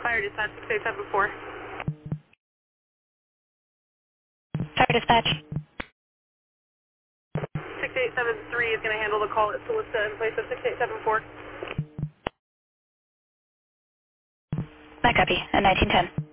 Fire Dispatch 6874. Fire dispatch. 6873 is going to handle the call at Solista in place of 6874. My copy. 1910.